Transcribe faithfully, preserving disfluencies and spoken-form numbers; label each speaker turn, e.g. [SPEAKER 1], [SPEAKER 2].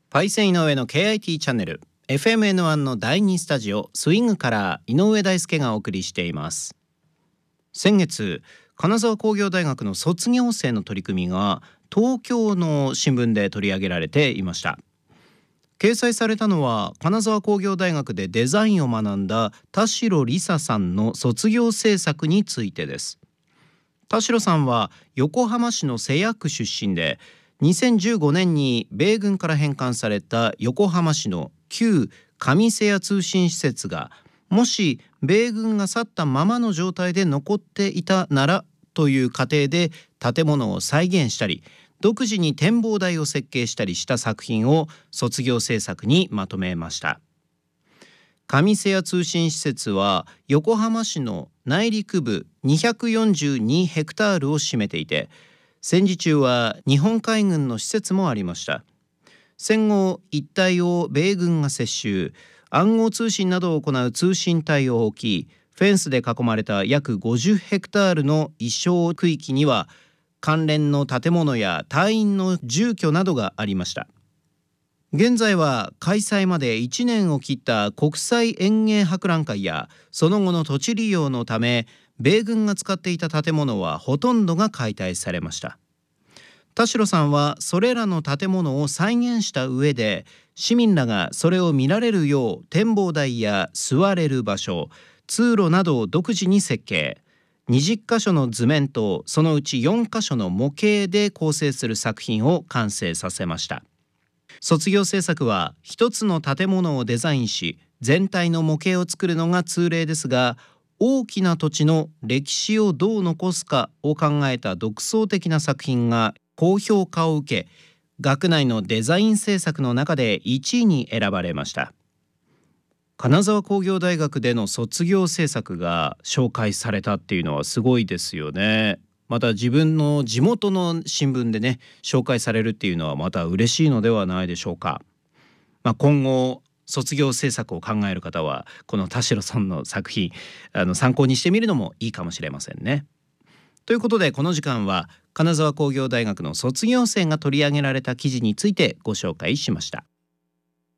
[SPEAKER 1] パイセン井上の ケーアイティー チャンネル エフエムエヌワン のだいにスタジオスイングから井上大輔がお送りしています。先月、金沢工業大学の卒業生の取り組みが東京の新聞で取り上げられていました。掲載されたのは金沢工業大学でデザインを学んだ田代理沙さんの卒業制作についてです。田代さんは横浜市の瀬谷区出身で、にせんじゅうごねんに米軍から返還された横浜市の旧上瀬谷通信施設がもし米軍が去ったままの状態で残っていたならという過程で建物を再現したり、独自に展望台を設計したりした作品を卒業制作にまとめました。上瀬谷通信施設は横浜市の内陸部にひゃくよんじゅうにヘクタールを占めていて、戦時中は日本海軍の施設もありました。戦後一帯を米軍が接収、暗号通信などを行う通信帯を置き、フェンスで囲まれた約ごじゅうヘクタールの意匠区域には関連の建物や隊員の住居などがありました。現在は開催までいちねんを切った国際園芸博覧会やその後の土地利用のため、米軍が使っていた建物はほとんどが解体されました。田代さんはそれらの建物を再現した上で、市民らがそれを見られるよう展望台や座れる場所、通路などを独自に設計。にじゅっかしょの図面とそのうちよんかしょの模型で構成する作品を完成させました。卒業制作は一つの建物をデザインし、全体の模型を作るのが通例ですが、大きな土地の歴史をどう残すかを考えた独創的な作品が高評価を受け、学内のデザイン制作の中でいちいに選ばれました。金沢工業大学での卒業制作が紹介されたっていうのはすごいですよね。また自分の地元の新聞でね紹介されるっていうのはまた嬉しいのではないでしょうか。まあ、今後卒業制作を考える方はこの田代さんの作品あの参考にしてみるのもいいかもしれませんね。ということで、この時間は金沢工業大学の卒業生が取り上げられた記事についてご紹介しました。